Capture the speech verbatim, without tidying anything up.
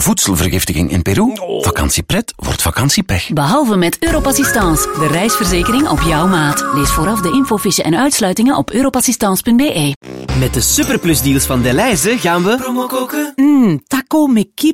voedselvergiftiging in Peru. Vakantiepret wordt vakantiepech. Behalve met Europassistance, de reisverzekering op jouw maat. Lees vooraf de infofiche en uitsluitingen op europassistance punt b e. Met de superplusdeals van Delhaize gaan we... Promo koken? Mmm, taco met kip